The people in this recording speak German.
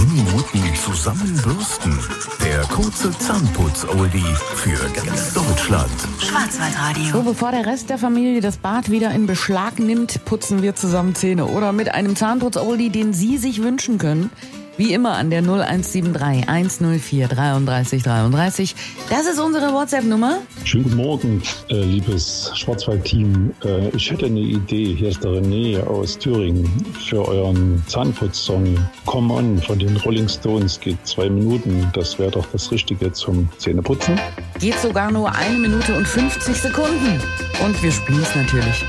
Minuten zusammenbürsten. Der kurze Zahnputz-Oldie für ganz Deutschland. Schwarzwaldradio. So, bevor der Rest der Familie das Bad wieder in Beschlag nimmt, putzen wir zusammen Zähne. Oder mit einem Zahnputz-Oldie, den Sie sich wünschen können. Wie immer an der 0173 104 33 33. Das ist unsere WhatsApp-Nummer. Schönen guten Morgen, liebes Schwarzwald-Team. Ich hätte eine Idee. Hier ist der René aus Thüringen für euren Zahnputz-Song Come On von den Rolling Stones. Geht 2 Minuten. Das wäre doch das Richtige zum Zähneputzen. Geht sogar nur 1 Minute und 50 Sekunden. Und wir spielen es natürlich.